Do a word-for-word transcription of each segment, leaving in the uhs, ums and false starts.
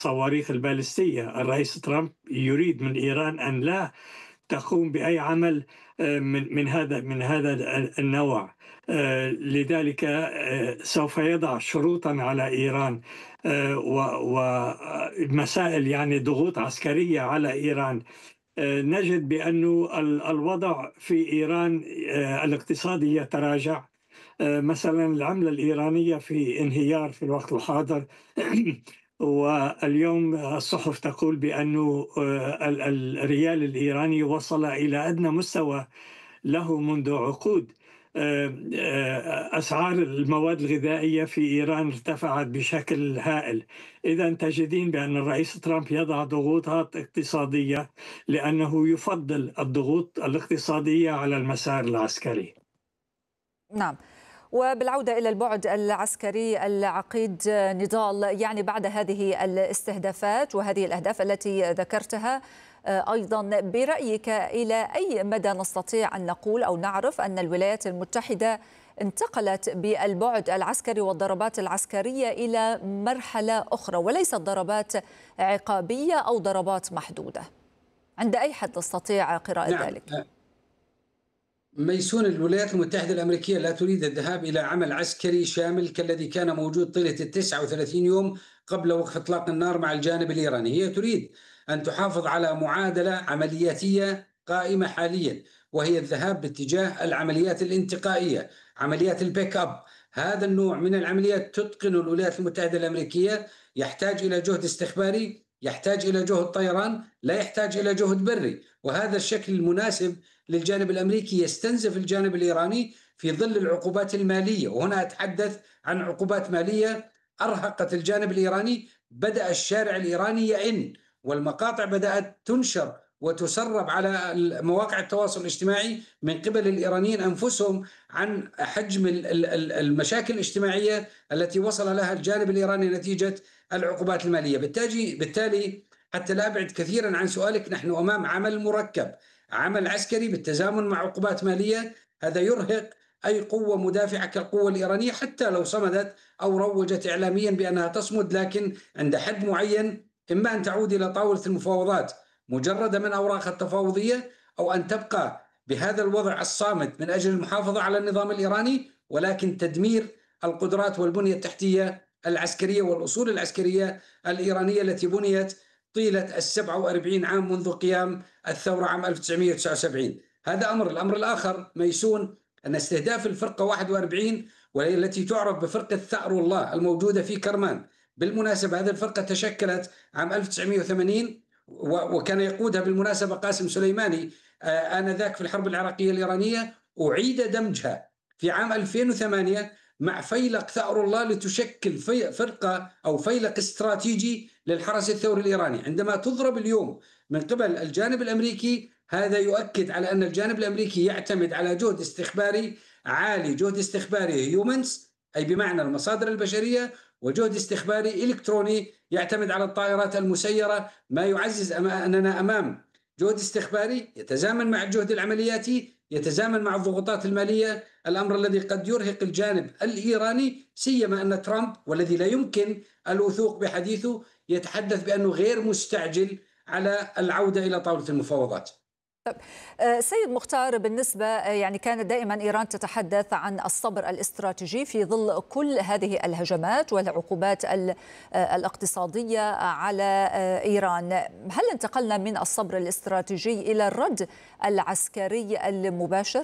الصواريخ البالستية. الرئيس ترامب يريد من إيران أن لا تقوم بأي عمل آه، من من هذا من هذا النوع. آه، لذلك آه، سوف يضع شروطا على إيران آه، ومسائل يعني ضغوط عسكرية على إيران. آه، نجد بأن الوضع في إيران آه، الاقتصادي يتراجع. آه، مثلا العملة الإيرانية في انهيار في الوقت الحاضر. واليوم الصحف تقول بأن الريال الإيراني وصل إلى أدنى مستوى له منذ عقود. آه، آه، أسعار المواد الغذائية في إيران ارتفعت بشكل هائل. إذا تجدين بأن الرئيس ترامب يضع ضغوطات اقتصادية لأنه يفضل الضغوط الاقتصادية على المسار العسكري. نعم. وبالعودة إلى البعد العسكري العقيد نضال، يعني بعد هذه الاستهدافات وهذه الأهداف التي ذكرتها، أيضا برأيك إلى أي مدى نستطيع أن نقول أو نعرف أن الولايات المتحدة انتقلت بالبعد العسكري والضربات العسكرية إلى مرحلة أخرى وليست ضربات عقابية أو ضربات محدودة؟ عند أي حد تستطيع قراءة نعم، ذلك؟ ميسون الولايات المتحدة الأمريكية لا تريد الذهاب إلى عمل عسكري شامل كالذي كان موجود طيلة التسعة وثلاثين يوم قبل وقف إطلاق النار مع الجانب الإيراني. هي تريد أن تحافظ على معادلة عملياتية قائمة حاليا، وهي الذهاب باتجاه العمليات الانتقائية، عمليات البيك أب. هذا النوع من العمليات تتقن الولايات المتحدة الأمريكية، يحتاج إلى جهد استخباري، يحتاج إلى جهد طيران، لا يحتاج إلى جهد بري. وهذا الشكل المناسب للجانب الأمريكي يستنزف الجانب الإيراني في ظل العقوبات المالية. وهنا أتحدث عن عقوبات مالية أرهقت الجانب الإيراني. بدأ الشارع الإيراني يئن، والمقاطع بدأت تنشر وتسرب على مواقع التواصل الاجتماعي من قبل الإيرانيين أنفسهم عن حجم المشاكل الاجتماعية التي وصل لها الجانب الإيراني نتيجة العقوبات المالية. بالتالي حتى لا أبعد كثيرا عن سؤالك، نحن أمام عمل مركب، عمل عسكري بالتزامن مع عقوبات مالية. هذا يرهق أي قوة مدافعة كالقوة الإيرانية حتى لو صمدت أو روجت إعلاميا بأنها تصمد، لكن عند حد معين إما أن تعود إلى طاولة المفاوضات مجردة من أوراق التفاوضية، أو أن تبقى بهذا الوضع الصامت من أجل المحافظة على النظام الإيراني، ولكن تدمير القدرات والبنية التحتية العسكرية والأصول العسكرية الإيرانية التي بنيت طيلة السبعة وأربعين عام منذ قيام الثورة عام ألف وتسعمئة وتسعة وسبعين. هذا أمر. الأمر الآخر ميسون أن استهداف الفرقة واحد وأربعين، وهي التي تعرف بفرقة ثأر الله الموجودة في كرمان. بالمناسبة هذه الفرقة تشكلت عام ألف وتسعمئة وثمانين، وكان يقودها بالمناسبة قاسم سليماني آنذاك في الحرب العراقية الإيرانية. أعيد دمجها في عام ألفين وثمانية مع فيلق ثأر الله لتشكل في فرقة أو فيلق استراتيجي للحرس الثوري الإيراني. عندما تضرب اليوم من قبل الجانب الأمريكي، هذا يؤكد على أن الجانب الأمريكي يعتمد على جهد استخباري عالي، جهد استخباري هيومنز أي بمعنى المصادر البشرية، وجهد استخباري إلكتروني يعتمد على الطائرات المسيرة، ما يعزز أننا أمام جهد استخباري يتزامن مع الجهد العملياتي، يتزامن مع الضغوطات المالية، الأمر الذي قد يرهق الجانب الإيراني، سيما أن ترامب والذي لا يمكن الوثوق بحديثه يتحدث بأنه غير مستعجل على العودة إلى طاولة المفاوضات. طيب سيد مختار، بالنسبة يعني كانت دائما إيران تتحدث عن الصبر الاستراتيجي في ظل كل هذه الهجمات والعقوبات الاقتصادية على إيران. هل انتقلنا من الصبر الاستراتيجي إلى الرد العسكري المباشر؟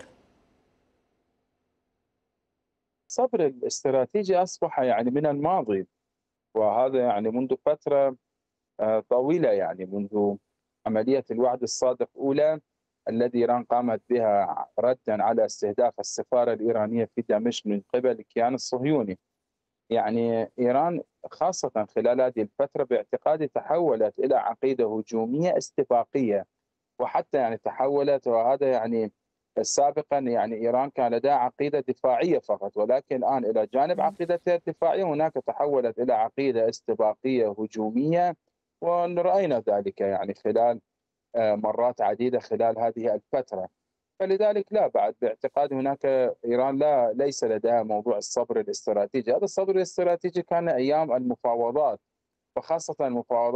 الصبر الاستراتيجي أصبح يعني من الماضي، وهذا يعني منذ فترة طويلة، يعني منذ عملية الوعد الصادق الأولى الذي إيران قامت بها ردا على استهداف السفارة الإيرانية في دمشق من قبل الكيان الصهيوني. يعني إيران خاصة خلال هذه الفترة باعتقادي تحولت إلى عقيدة هجومية استباقية، وحتى يعني تحولت، وهذا يعني سابقا يعني إيران كان لديها عقيدة دفاعية فقط، ولكن الآن إلى جانب عقيدتها الدفاعية هناك تحولت إلى عقيدة استباقية هجومية، ورأينا ذلك يعني خلال مرات عديدة خلال هذه الفترة. فلذلك لا، بعد باعتقاد هناك إيران لا ليس لديها موضوع الصبر الاستراتيجي. هذا الصبر الاستراتيجي كان أيام المفاوضات، وخاصة المفاوضات